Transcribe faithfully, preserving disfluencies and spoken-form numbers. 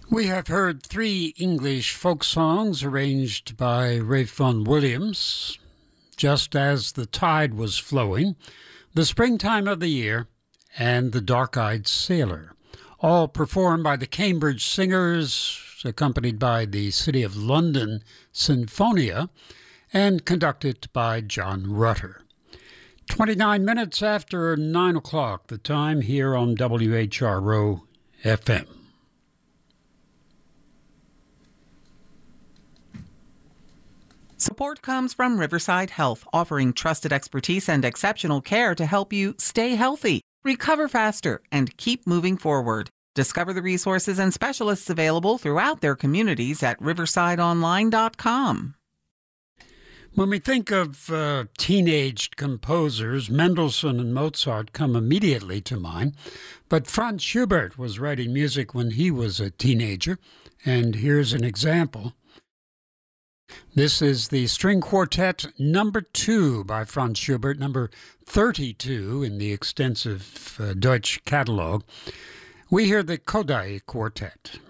We have heard three English folk songs arranged by Ralph Vaughan Williams, Just As the Tide Was Flowing, The Springtime of the Year, and The Dark-Eyed Sailor, all performed by the Cambridge Singers, accompanied by the City of London Sinfonia, and conducted by John Rutter. twenty-nine minutes after nine o'clock, the time here on W H R O F M. Support comes from Riverside Health, offering trusted expertise and exceptional care to help you stay healthy, recover faster, and keep moving forward. Discover the resources and specialists available throughout their communities at riverside online dot com. When we think of uh, teenaged composers, Mendelssohn and Mozart come immediately to mind. But Franz Schubert was writing music when he was a teenager, and here's an example. This is the String Quartet number two by Franz Schubert, number thirty-two in the extensive uh, Deutsch catalog. We hear the Kodály Quartet.